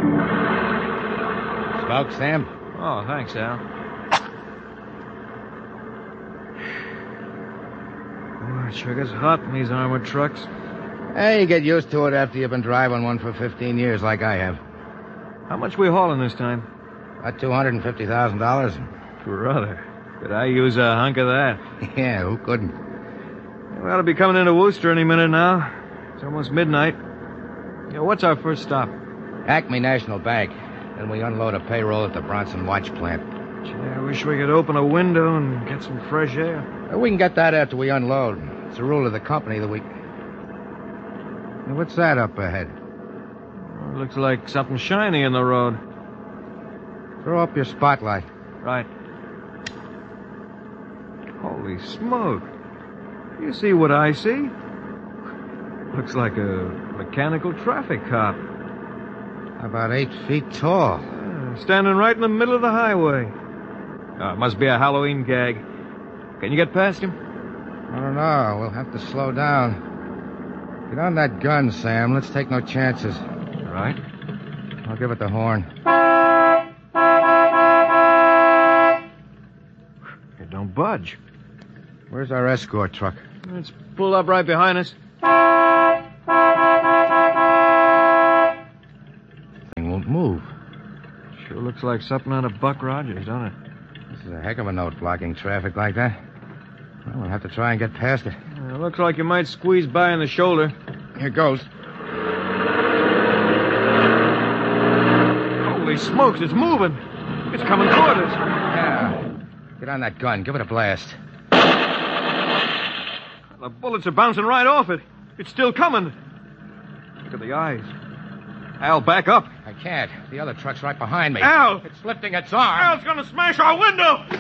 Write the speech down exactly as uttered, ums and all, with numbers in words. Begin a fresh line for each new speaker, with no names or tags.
Smoke, Sam?
Oh, thanks, Al. Oh, it sure gets hot in these armored trucks.
Hey, you get used to it after you've been driving one for fifteen years like I have.
How much we hauling this time?
About two hundred fifty thousand dollars.
Brother, could I use a hunk of that?
Yeah, who couldn't?
We ought to be coming into Wooster any minute now. It's almost midnight. Yeah, what's our first stop?
Acme National Bank. Then we unload a payroll at the Bronson Watch Plant.
Gee, I wish we could open a window and get some fresh air.
We can get that after we unload. It's a rule of the company that we... What's that up ahead?
Well, looks like something shiny in the road.
Throw up your spotlight.
Right. Holy smoke. You see what I see? Looks like a mechanical traffic cop.
About eight feet tall.
Yeah, standing right in the middle of the highway. Oh, it must be a Halloween gag. Can you get past him?
I don't know. We'll have to slow down. Get on that gun, Sam. Let's take no chances.
Right.
I'll give it the horn.
It don't budge.
Where's our escort truck?
It's pulled up right behind us.
Thing won't move.
Sure looks like something out of Buck Rogers, don't it?
This is a heck of a note blocking traffic like that. Well, we'll have to try and get past it.
Uh, looks like you might squeeze by in the shoulder.
Here goes.
Holy smokes, it's moving. It's coming toward us.
Yeah. Get on that gun. Give it a blast.
The bullets are bouncing right off it. It's still coming. Look at the eyes. Al, back up.
I can't. The other truck's right behind me.
Al!
It's lifting its arm.
Al's gonna smash our window.